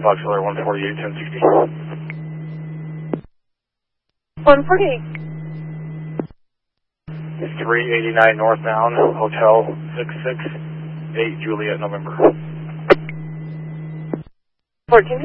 Auxiliary 148, 1060. 148. 389 northbound, Hotel 668, Juliet, November. 14.